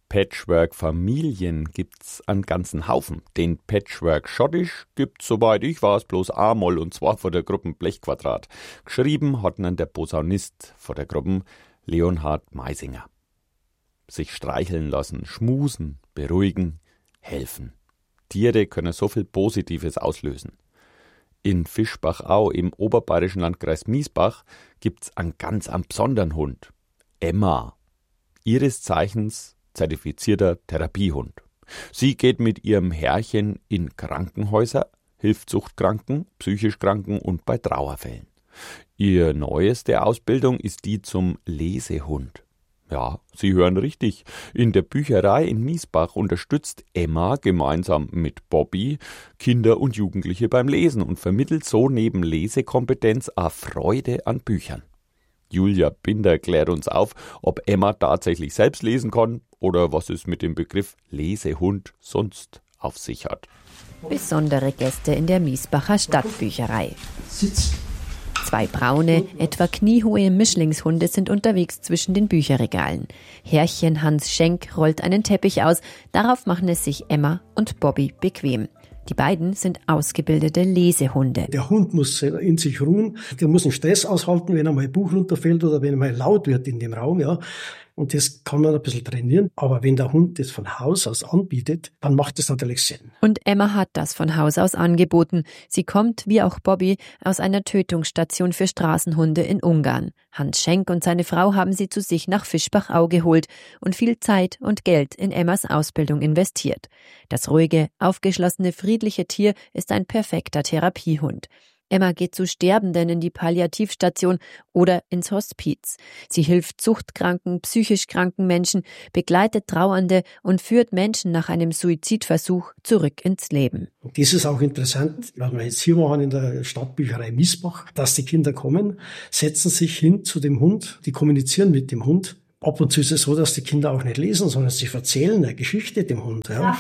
Patchwork-Familien gibt's einen ganzen Haufen. Den Patchwork-Schottisch gibt's, soweit ich weiß, bloß einmal, und zwar vor der Gruppe Blechquadrat. Geschrieben hat ihn der Posaunist vor der Gruppe Leonhard Meisinger. Sich streicheln lassen, schmusen, beruhigen, helfen. Tiere können so viel Positives auslösen. In Fischbachau im oberbayerischen Landkreis Miesbach gibt's einen ganz besonderen Hund. Emma. Ihres Zeichens zertifizierter Therapiehund. Sie geht mit ihrem Herrchen in Krankenhäuser, hilft Suchtkranken, psychisch Kranken und bei Trauerfällen. Ihr neueste Ausbildung ist die zum Lesehund. Ja, Sie hören richtig. In der Bücherei in Miesbach unterstützt Emma gemeinsam mit Bobby Kinder und Jugendliche beim Lesen und vermittelt so neben Lesekompetenz auch Freude an Büchern. Julia Binder klärt uns auf, ob Emma tatsächlich selbst lesen kann oder was es mit dem Begriff Lesehund sonst auf sich hat. Besondere Gäste in der Miesbacher Stadtbücherei. Sitz. 2 braune, etwa kniehohe Mischlingshunde sind unterwegs zwischen den Bücherregalen. Herrchen Hans Schenk rollt einen Teppich aus, darauf machen es sich Emma und Bobby bequem. Die beiden sind ausgebildete Lesehunde. Der Hund muss in sich ruhen, der muss einen Stress aushalten, wenn einmal ein Buch runterfällt oder wenn einmal laut wird in dem Raum, ja. Und das kann man ein bisschen trainieren. Aber wenn der Hund das von Haus aus anbietet, dann macht das natürlich Sinn. Und Emma hat das von Haus aus angeboten. Sie kommt, wie auch Bobby, aus einer Tötungsstation für Straßenhunde in Ungarn. Hans Schenk und seine Frau haben sie zu sich nach Fischbachau geholt und viel Zeit und Geld in Emmas Ausbildung investiert. Das ruhige, aufgeschlossene, friedliche Tier ist ein perfekter Therapiehund. Emma geht zu Sterbenden in die Palliativstation oder ins Hospiz. Sie hilft suchtkranken, psychisch kranken Menschen, begleitet Trauernde und führt Menschen nach einem Suizidversuch zurück ins Leben. Das ist auch interessant, was wir jetzt hier machen in der Stadtbücherei Miesbach, dass die Kinder kommen, setzen sich hin zu dem Hund, die kommunizieren mit dem Hund. Ab und zu ist es so, dass die Kinder auch nicht lesen, sondern sie erzählen eine Geschichte dem Hund. Ja.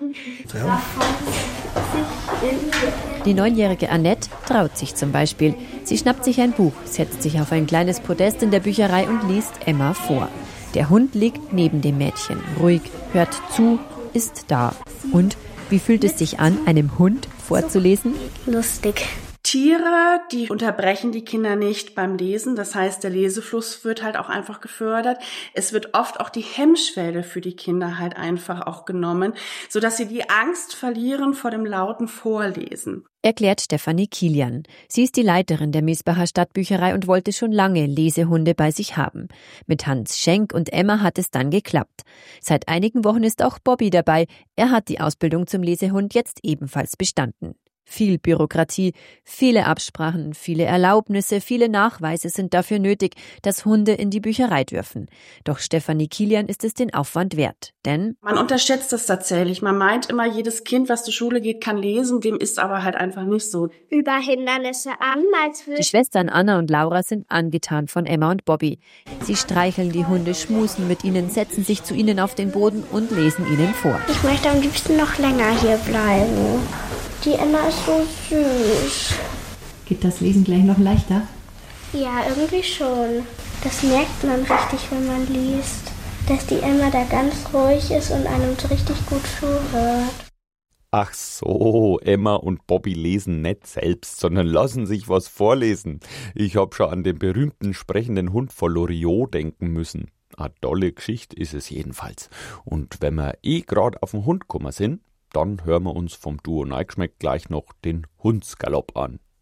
Die 9-jährige Annette traut sich zum Beispiel. Sie schnappt sich ein Buch, setzt sich auf ein kleines Podest in der Bücherei und liest Emma vor. Der Hund liegt neben dem Mädchen, ruhig, hört zu, ist da. Und wie fühlt es sich an, einem Hund vorzulesen? Lustig. Tiere, die unterbrechen die Kinder nicht beim Lesen. Das heißt, der Lesefluss wird halt auch einfach gefördert. Es wird oft auch die Hemmschwelle für die Kinder halt einfach auch genommen, sodass sie die Angst verlieren vor dem lauten Vorlesen. Erklärt Stefanie Kilian. Sie ist die Leiterin der Miesbacher Stadtbücherei und wollte schon lange Lesehunde bei sich haben. Mit Hans Schenk und Emma hat es dann geklappt. Seit einigen Wochen ist auch Bobby dabei. Er hat die Ausbildung zum Lesehund jetzt ebenfalls bestanden. Viel Bürokratie, viele Absprachen, viele Erlaubnisse, viele Nachweise sind dafür nötig, dass Hunde in die Bücherei dürfen. Doch Stefanie Kilian ist es den Aufwand wert, denn man unterschätzt das tatsächlich. Man meint immer, jedes Kind, was zur Schule geht, kann lesen, dem ist aber halt einfach nicht so. Über Hindernisse an, die Schwestern Anna und Laura sind angetan von Emma und Bobby. Sie streicheln die Hunde, schmusen mit ihnen, setzen sich zu ihnen auf den Boden und lesen ihnen vor. Ich möchte am liebsten noch länger hier bleiben. Die Emma ist so süß. Geht das Lesen gleich noch leichter? Ja, irgendwie schon. Das merkt man richtig, wenn man liest. Dass die Emma da ganz ruhig ist und einem so richtig gut zuhört. Ach so, Emma und Bobby lesen nicht selbst, sondern lassen sich was vorlesen. Ich hab schon an den berühmten sprechenden Hund von Loriot denken müssen. Eine tolle Geschichte ist es jedenfalls. Und wenn wir gerade auf den Hund gekommen sind, dann hören wir uns vom Duo Neigeschmeckt gleich noch den Hundsgalopp an.